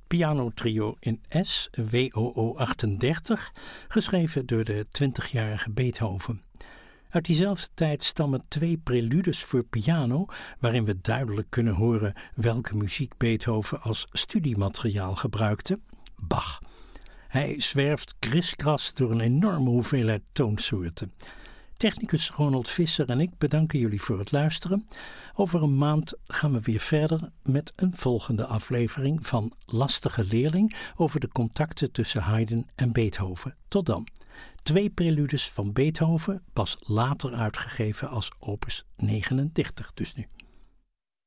pianotrio in S, WOO 38, geschreven door de 20-jarige Beethoven. Uit diezelfde tijd stammen 2 preludes voor piano, waarin we duidelijk kunnen horen welke muziek Beethoven als studiemateriaal gebruikte: Bach. Hij zwerft kriskras door een enorme hoeveelheid toonsoorten. Technicus Ronald Visser en ik bedanken jullie voor het luisteren. Over een maand gaan we weer verder met een volgende aflevering van Lastige Leerling over de contacten tussen Haydn en Beethoven. Tot dan. 2 preludes van Beethoven, pas later uitgegeven als opus 39 dus nu.